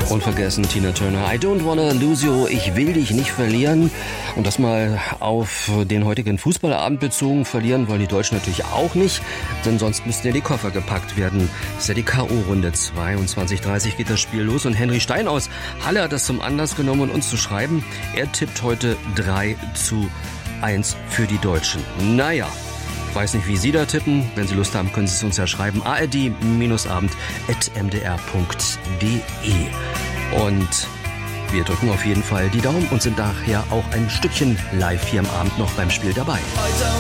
Unvergessen Tina Turner, I don't wanna lose you, ich will dich nicht verlieren. Und das mal auf den heutigen Fußballabend bezogen. Verlieren wollen die Deutschen natürlich auch nicht, denn sonst müssten ja die Koffer gepackt werden. Das ist ja die K.O.-Runde. 22:30 geht das Spiel los und Henry Stein aus Halle hat das zum Anlass genommen, uns zu schreiben. Er tippt heute 3:1 für die Deutschen. Naja. Ich weiß nicht, wie Sie da tippen. Wenn Sie Lust haben, können Sie es uns ja schreiben. ard-abend@mdr.de. Und wir drücken auf jeden Fall die Daumen und sind nachher auch ein Stückchen live hier am Abend noch beim Spiel dabei.